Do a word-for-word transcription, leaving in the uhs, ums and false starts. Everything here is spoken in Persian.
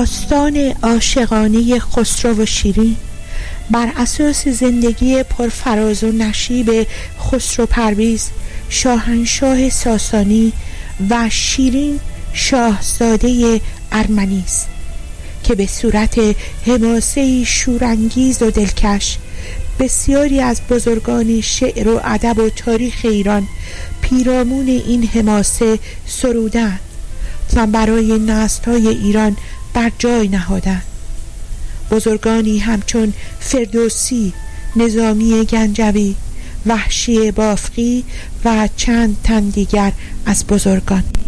داستان عاشقانه خسرو و شیرین بر اساس زندگی پرفراز و نشیب خسرو پرویز شاهنشاه ساسانی و شیرین شاهزاده ارمنی است که به صورت حماسه‌ای شورانگیز و دلکش بسیاری از بزرگان شعر و ادب و تاریخ ایران پیرامون این حماسه سرودند و برای نسل‌های ایران بر جای نهادند. بزرگانی همچون فردوسی، نظامی گنجوی، وحشی بافقی و چند تن دیگر از بزرگان.